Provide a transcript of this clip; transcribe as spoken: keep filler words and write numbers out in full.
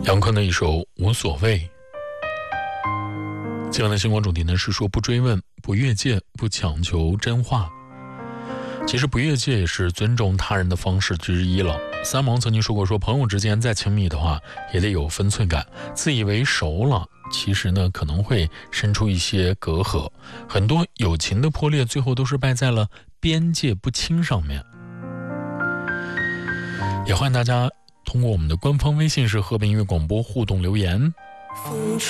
杨坤的一首《无所谓》。今晚的星光主题呢是说不追问、不越界、不强求真话。其实不越界也是尊重他人的方式之一了。三毛曾经说过，说朋友之间再亲密的话也得有分寸感，自以为熟了，其实呢可能会生出一些隔阂。很多友情的破裂最后都是败在了边界不清上面。也欢迎大家通过我们的官方微信是和平音乐广播互动留言。 风吹